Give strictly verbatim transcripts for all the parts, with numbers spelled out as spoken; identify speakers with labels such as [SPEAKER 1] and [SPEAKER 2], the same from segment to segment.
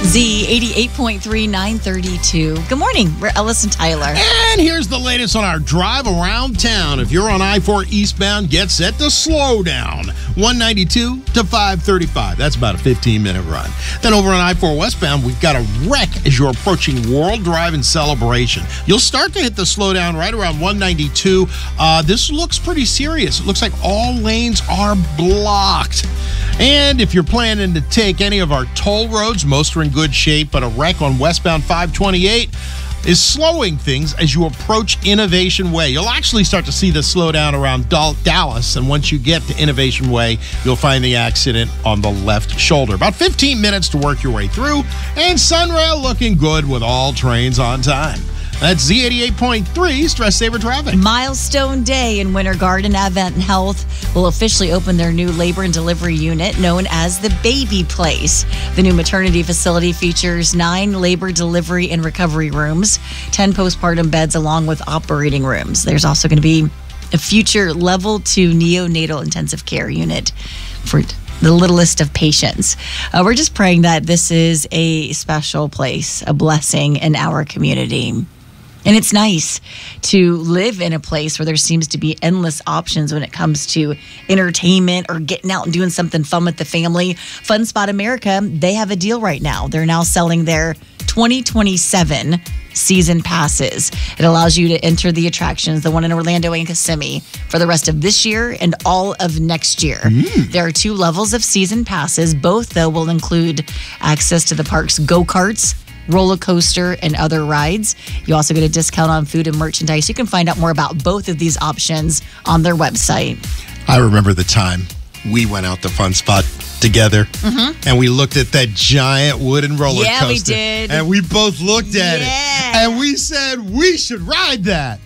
[SPEAKER 1] Z eighty-eight point three, nine thirty-two. Good morning. We're Ellis and Tyler.
[SPEAKER 2] And here's the latest on our drive around town. If you're on I four eastbound, get set to slow down. one ninety-two to five thirty-five. That's about a fifteen minute run. Then over on I four westbound, we've got a wreck as you're approaching World Drive and Celebration. You'll start to hit the slowdown right around one ninety-two. Uh, this looks pretty serious. It looks like all lanes are blocked. And if you're planning to take any of our toll roads, most are in good shape, but a wreck on westbound five twenty-eight is slowing things as you approach Innovation Way. You'll actually start to see the slowdown around Dallas, and once you get to Innovation Way, you'll find the accident on the left shoulder. About fifteen minutes to work your way through, and Sunrail looking good with all trains on time. That's Z eighty-eight point three Stress Saver Traffic.
[SPEAKER 1] Milestone Day in Winter Garden. Advent Health will officially open their new labor and delivery unit known as the Baby Place. The new maternity facility features nine labor, delivery, and recovery rooms, ten postpartum beds along with operating rooms. There's also going to be a future level two neonatal intensive care unit for the littlest of patients. Uh, we're just praying that this is a special place, a blessing in our community. And it's nice to live in a place where there seems to be endless options when it comes to entertainment or getting out and doing something fun with the family. Fun Spot America, they have a deal right now. They're now selling their twenty twenty-seven season passes. It allows you to enter the attractions, the one in Orlando and Kissimmee, for the rest of this year and all of next year. Mm. There are two levels of season passes. Both, though, will include access to the park's go-karts, roller coaster, and other rides. You also get a discount on food and merchandise. You can find out more about both of these options on their website.
[SPEAKER 2] I remember the time we went out to Fun Spot together, mm-hmm. and we looked at that giant wooden roller
[SPEAKER 1] yeah,
[SPEAKER 2] coaster.
[SPEAKER 1] Yeah, we did.
[SPEAKER 2] And we both looked at
[SPEAKER 1] yeah.
[SPEAKER 2] it, and we said, we should ride that.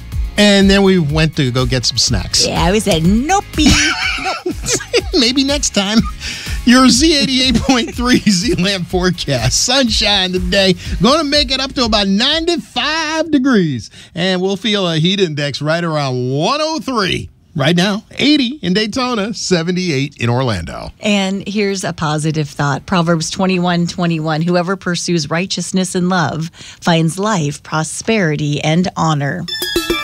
[SPEAKER 2] And then we went to go get some snacks.
[SPEAKER 1] Yeah, we said, nope. nope.
[SPEAKER 2] Maybe next time. Your Z eighty-eight point three Z-Land forecast. Sunshine today. Going to make it up to about ninety-five degrees. And we'll feel a heat index right around one oh three. Right now, eighty in Daytona, seventy-eight in Orlando.
[SPEAKER 1] And here's a positive thought. Proverbs twenty-one twenty-one. Whoever pursues righteousness and love finds life, prosperity, and honor.